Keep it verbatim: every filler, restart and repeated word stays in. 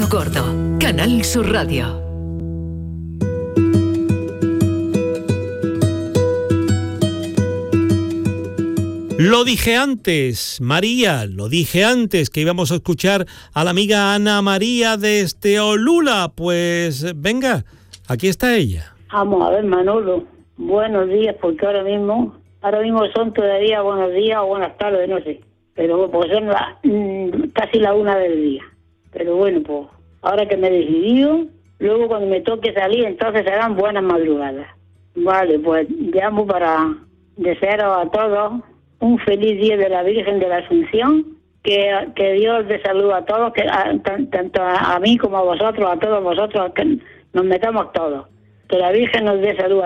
Gordo, Canal Sur Radio. Lo dije antes, María, lo dije antes que íbamos a escuchar a la amiga Ana María de Esteolula. Pues venga, aquí está ella. Vamos a ver, Manolo, buenos días, porque ahora mismo, ahora mismo son todavía buenos días o buenas tardes, no sé. Pero pues son la, mmm, casi la una del día. Pero bueno, pues ahora que me he decidido, luego cuando me toque salir, entonces serán buenas madrugadas. Vale, pues llamo para desearos a todos un feliz día de la Virgen de la Asunción, que, que Dios les saluda a todos, que a, tanto a, a mí como a vosotros, a todos vosotros, que nos metamos todos. Que la Virgen nos dé salud